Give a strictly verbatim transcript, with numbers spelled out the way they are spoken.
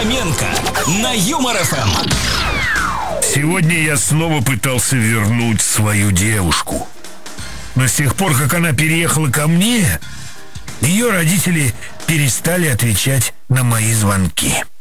Хоменко на Юмор эф эм. Сегодня я снова пытался вернуть свою девушку. Но с тех пор, как она переехала ко мне, ее родители перестали отвечать на мои звонки.